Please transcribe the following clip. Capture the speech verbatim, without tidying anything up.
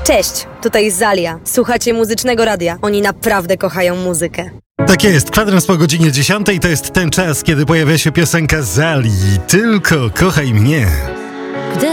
Cześć, tutaj Zalia. Słuchacie Muzycznego Radia. Oni naprawdę kochają muzykę. Tak jest, kwadrans po godzinie dziesiątej to jest ten czas, kiedy pojawia się piosenka Zali. Tylko kochaj mnie.